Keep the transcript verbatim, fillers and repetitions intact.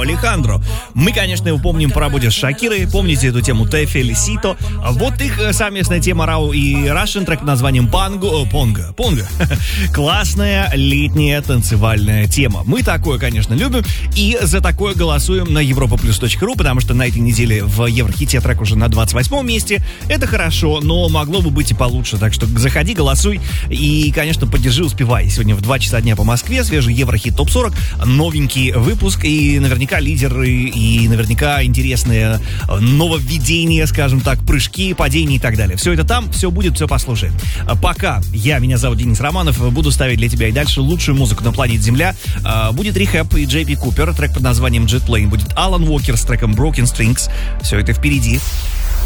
Рауа Алехандро. Мы, конечно, его помним по работе с Шакирой. Помните эту тему «Те Фелисито». Вот их совместная тема Рау и Russian, трек под названием «Панго». Понго. Понго. Классная летняя танцевальная тема. Мы такое, конечно, любим. И за такое голосуем на европа плюс точка ру, потому что на этой неделе в Еврохите трек уже на двадцать восьмом месте. Это хорошо, но могло бы быть и получше. Так что заходи, голосуй и, конечно, поддержи, успевай. Сегодня в два часа дня по Москве свежий Еврохит топ сорок, новенький выпуск и наверняка лидеры, и наверняка интересные нововведения, скажем так, прыжки, падения и так далее. Все это там, все будет, все послушаем. Пока я, меня зовут Денис Романов, буду ставить для тебя и дальше лучшую музыку на планете Земля. Будет Рехаб и Джей Пи Купер, трек под названием Jet Plane. Будет Алан Уокер с треком Broken Strings. Все это впереди.